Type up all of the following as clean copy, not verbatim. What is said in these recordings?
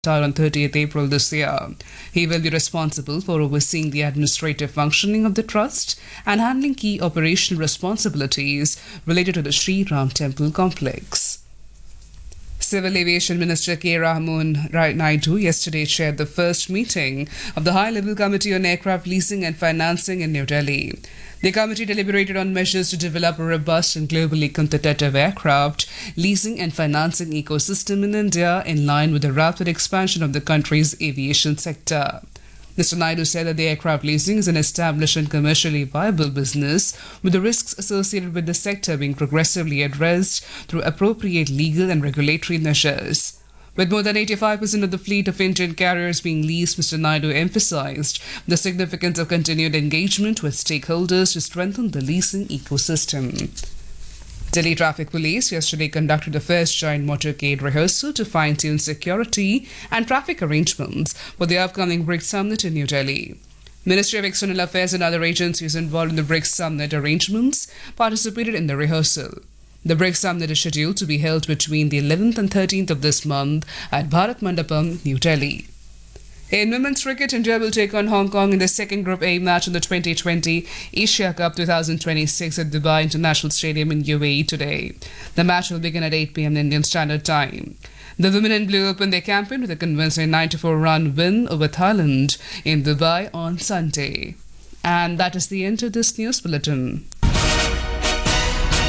on 30th April this year. He will be responsible for overseeing the administrative functioning of the trust and handling key operational responsibilities related to the Sri Ram Temple complex. Civil Aviation Minister K. Raman Naidu yesterday chaired the first meeting of the High-Level Committee on Aircraft Leasing and Financing in New Delhi. The committee deliberated on measures to develop a robust and globally competitive aircraft leasing and financing ecosystem in India in line with the rapid expansion of the country's aviation sector. Mr. Naidu said that the aircraft leasing is an established and commercially viable business, with the risks associated with the sector being progressively addressed through appropriate legal and regulatory measures. With more than 85% of the fleet of Indian carriers being leased, Mr. Naidu emphasized the significance of continued engagement with stakeholders to strengthen the leasing ecosystem. Delhi Traffic Police yesterday conducted the first joint motorcade rehearsal to fine-tune security and traffic arrangements for the upcoming BRICS Summit in New Delhi. Ministry of External Affairs and other agencies involved in the BRICS Summit arrangements participated in the rehearsal. The BRICS Summit is scheduled to be held between the 11th and 13th of this month at Bharat Mandapam, New Delhi. In women's cricket, India will take on Hong Kong in the second Group A match in the 2020 Asia Cup 2026 at Dubai International Stadium in UAE today. The match will begin at 8 p.m. Indian Standard Time. The women in blue opened their campaign with a convincing 94-run win over Thailand in Dubai on Sunday. And that is the end of this news bulletin.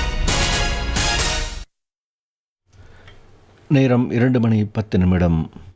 நேரம் 2:10